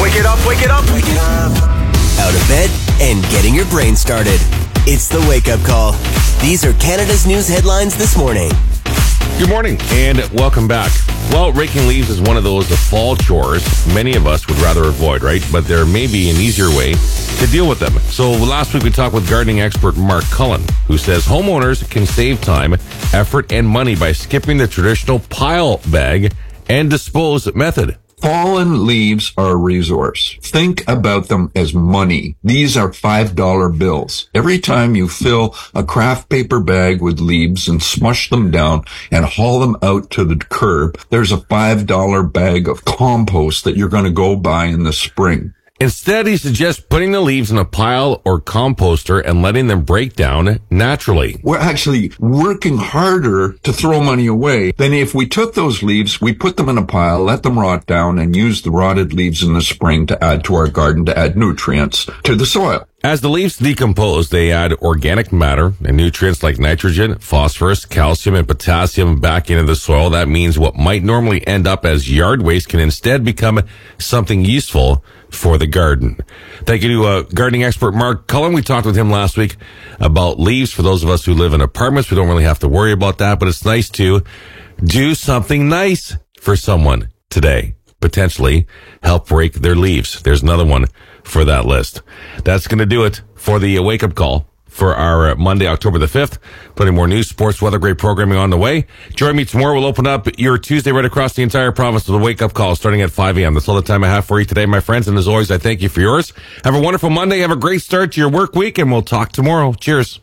Wake it up, wake it up. Wake it up. Out of bed and getting your brain started. It's the Wake Up Call. These are Canada's news headlines this morning. Good morning and welcome back. Well, raking leaves is one of those fall chores many of us would rather avoid, right? But there may be an easier way to deal with them. So last week we talked with gardening expert Mark Cullen, who says homeowners can save time, effort, and money by skipping the traditional pile, bag, and dispose method. Fallen leaves are a resource. Think about them as money. These are $5 bills. Every time you fill a craft paper bag with leaves and smush them down and haul them out to the curb, there's a $5 bag of compost that you're going to go buy in the spring. Instead, he suggests putting the leaves in a pile or composter and letting them break down naturally. We're actually working harder to throw money away than if we took those leaves, we put them in a pile, let them rot down, and use the rotted leaves in the spring to add to our garden, to add nutrients to the soil. As the leaves decompose, they add organic matter and nutrients like nitrogen, phosphorus, calcium, and potassium back into the soil. That means what might normally end up as yard waste can instead become something useful for the garden. Thank you to gardening expert Mark Cullen. We talked with him last week about leaves. For those of us who live in apartments, we don't really have to worry about that, but it's nice to do something nice for someone today. Potentially help break their leaves. There's another one for that list. That's going to do it for the Wake Up Call for our Monday, October the 5th. Plenty more news, sports, weather, great programming on the way. Join me tomorrow. We'll open up your Tuesday right across the entire province with a Wake Up Call starting at 5 a.m. That's all the time I have for you today, my friends. And as always, I thank you for yours. Have a wonderful Monday. Have a great start to your work week, and we'll talk tomorrow. Cheers.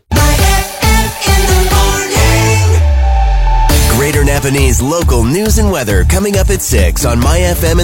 Greater Napanese local news and weather coming up at 6 on My FM.